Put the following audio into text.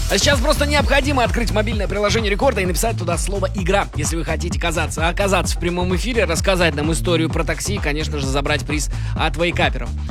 А сейчас просто необходимо открыть мобильное приложение Рекорда и написать туда слово «игра», если вы хотите оказаться в прямом эфире, рассказать нам историю про такси и, конечно же, забрать приз от вейкаперов.